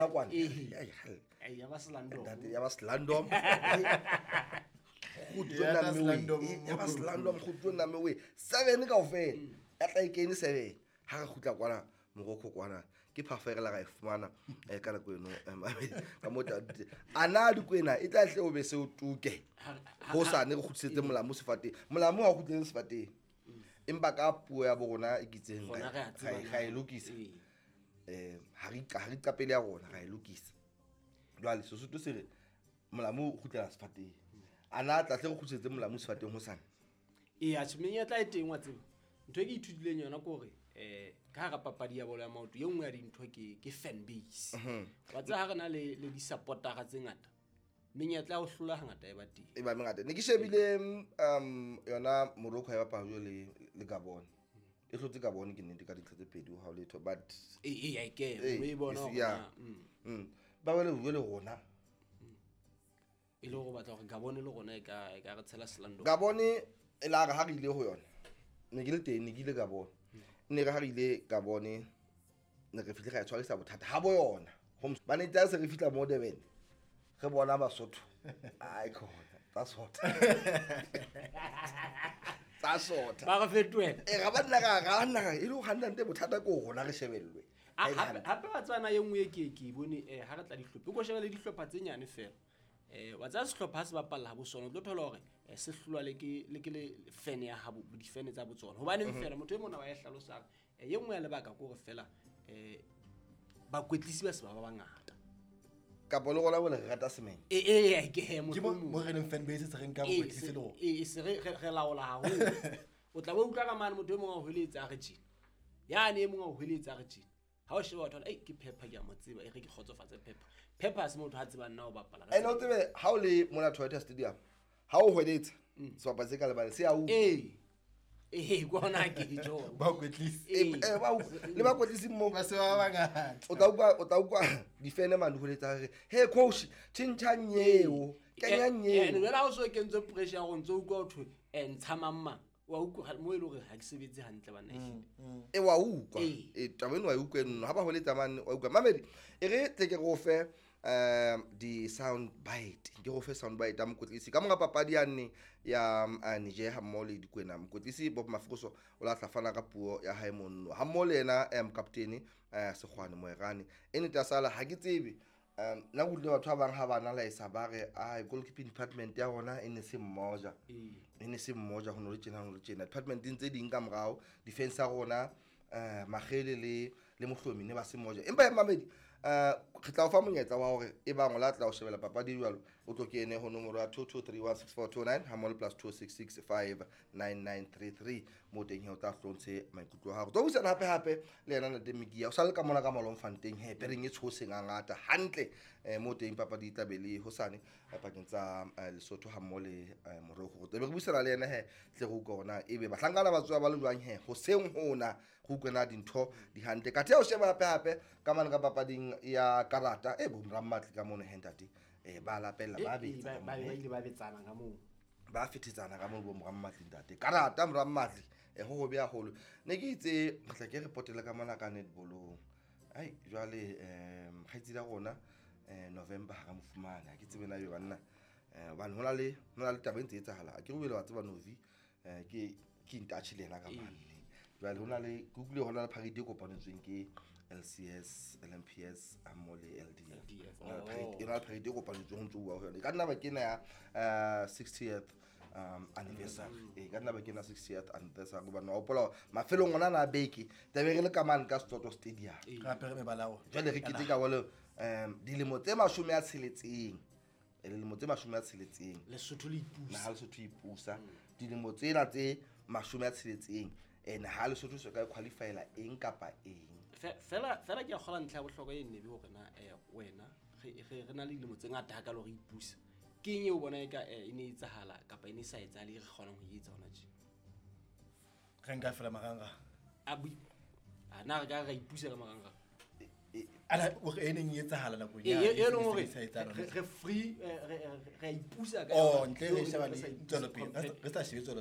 kwana ya ba Slandom ya ba Slandom ya ba Slandom khutlo name we 7 kaofela ya tla ikene 7 ha re khutla kwana mogokgo kwana ke phafegela ga ifumana ka nako eno ka mota ana dikwena e tla hle o be se o tuke go sane go khutsetse molamo sefateng molamo ga go khutletse sefateng empa ka puo ya bona e kitseng ga e lokisa ha re kapele ya rona ga e lokisa jwale Sesotho se re molamo o khutlela sefateng ana tla tle go khutsetse molamo sefateng go sane a tshimenya tla e teng wa tsebo ntho e ke ithutileng yona ke gore ka ga papadi ya bolo ya maoto ye nngwe ya dintho ke fan base wa tsa ha re na le di supportera tse ngata menyetla o hlola hangata e ba teng e ba mengata ne ke shebile yona Morocco ya bapalo le Gabon e hlotse Gabon ke nnete ka ditlhetse pedi ha o letho but I ke we bona ya ba wele gona e le go batla go Gabon le gona e ka re tshela Slandom Gabon e la ga ile go yona ne ke le teng ne ke ile Gabon ne re ha ile Gabon ne re fihle ga tshwarisa bothata ha bo yona ba ne tsa se re fitla mo Durban re bona Basotho ai khona tsa sota tsa sota ba re fetwe ga ba nna e le go ganna nte bothata ko gona re shebellwe hape wa tsana ye nngwe ke bone ha re tla dihlophe go shebela dihlopha tse nyane fela wa tsa sehlopha se bapalla ha bo sona o tlo thola hore se hlolwa le ke fan ya habo di fan tsa botsona hobane fela motho e mona wa e hlalosa ye nngwe ya lebaka go re fela ba kwetlisi ba se ba bangata ka bolo gola bole rata semeng ke mo re leng fan base se reng ka kwetlisi le go se re laola ha o tla bo utlwa ka mane motho e mongwe o hweletsa re tjena ya ne e mongwe o hweletsa re tjena ha o sheba thola ke Pepper ke a mo tseba e re ke khotsofatse Pepper se motho ha tseba nna o bapala e no tsebe ha o le mona Toyota Stadium ha o hweletsa se bapala se ka lebale se a u gona ke jo ba kwetlisi le ba kwetlisi mo ba se ba bangata o ta utlwa difene mane hweletsa re he coach tshintshanyeo kenya nyeo ne la o so ke ntse pressure go ntse utlwa o thwe ntshamamma wa utlwa mo ile gore ha ke sebetse hantle bana e wa utlwa tabeng wa utlwa nno ha ba hweletsa mane wa utlwa mamedi e re tle ke go fe di sound bite ke go fe sound bite a mokotlisi ka monga papadi ya nne ya Niger ha mole dikwena mokotlisi Bob Mafuso o la tlafana ka puo ya hae monno ha mole ena captain Sekgwane Moerane ene tasala ha ke tsebe na go le batho ba bang ha bana la isa ba re goalkeeping department ya rona ene se mmoja ho no le tjena department tse ding ka morao defense ya rona magele le mohlomi ne ba se mmoja empa mamedi re tla o fa monyetla wa hore e bang o la tla o shebela papadi jwalo o tlo kene ho nomoro ya 22316429 ha mole +26659933 mo teng he o tla hlontshe maikutlo ha go tlo busana hape le yena Nate Mikia o sa le ka mona ka malong fanteng he pereng e tshoseng ngata hantle mo teng papadi tla be le hosane pakeng tsa Lesotho ha mole Morocco tebe re busana le yena he tle go gona ebe ba hlangana ba tswa ba le jwang he ho seng hona go kwena dintho di hantle ka theo sheba hape ka mane ka papading ya karata bo Mrammatli ka mona hentate ba lapella ba betsana ka moo ba fetetsana ka moo bo Mrammatli ntate karata Mrammatli ho be a holo ne ke itse re ke reportela ka mona ka netball jwale khaitsi la rona November ha mo fumana ke tsebe na yo banna bana hona le tabeng tse etsahala ke ruele wa tseba Novi ke intouch le ena ka mane jwale hona le Google hona le parade kopanetsweng ke LCS LMPS amole LDF ina parade kopanetsweng ntse bua ho yona ka nna ba kena ya 60th anniversary ka nna ba kena 60th anniversary go bana o pola mafelong ona na beke tabe re le ka man ka Stoto Stadium gape re mebalao jwale re kitse ka wole dilemo tse 60 dilemo tse 60 Lesotho le ipusa na ha Lesotho ipusa dilemo tsena tse 60 ha Lesotho se ka qualifyela eng kapa eng fela ke a gola ntlha ya bohlokwa e nne be hore na wena re na le dilemo tse ngata ha ka lo re ipusa ke eng e o bona e ka e ne etsahala kapa e ne sa etsahale re kgona go etsa hona tje re nka fela maganga na re ka ipusa ka maganga ala o re eneng etsahala la go ya re free re ipusa ka ntle re sheba le tsolo pele re sta shebe tsolo